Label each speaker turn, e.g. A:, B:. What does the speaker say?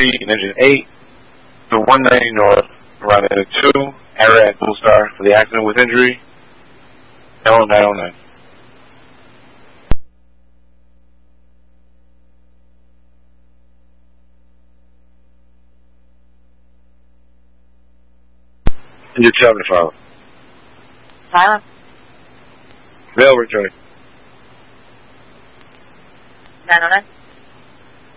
A: and engine 8 to 190 north, runway 2, error at Blue Star for the accident with injury, L909. Engine 7 to follow.
B: Silence.
A: Veil returning.
B: 909.